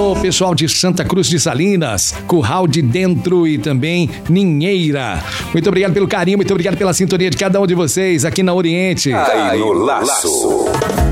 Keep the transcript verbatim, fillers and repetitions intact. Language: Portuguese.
Alô, pessoal de Santa Cruz de Salinas, Curral de Dentro e também Ninheira. Muito obrigado pelo carinho, muito obrigado pela sintonia de cada um de vocês aqui na Oriente. Cai no laço.